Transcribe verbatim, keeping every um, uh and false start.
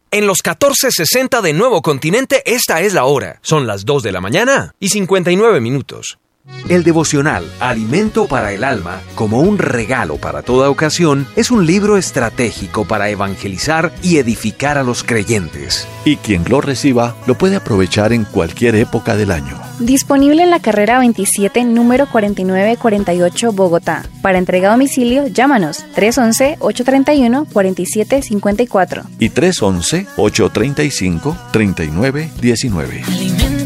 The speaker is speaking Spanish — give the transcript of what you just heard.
En los catorce sesenta de Nuevo Continente, esta es la hora. Son las dos de la mañana y cincuenta y nueve minutos. El devocional Alimento para el Alma, como un regalo para toda ocasión, es un libro estratégico para evangelizar y edificar a los creyentes. Y quien lo reciba lo puede aprovechar en cualquier época del año. Disponible en la carrera veintisiete, número cuarenta y nueve cuarenta y ocho, Bogotá. Para entrega a domicilio, llámanos tres once, ocho treinta y uno, cuarenta y siete cincuenta y cuatro y tres once, ocho treinta y cinco, treinta y nueve diecinueve.